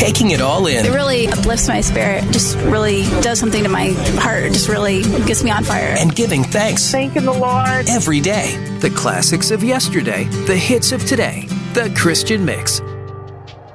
taking it all in. It really uplifts my spirit. Just really does something to my heart. It just really gets me on fire. And giving thanks. Thanking the Lord. Every day. The classics of yesterday, the hits of today. The Christian Mix.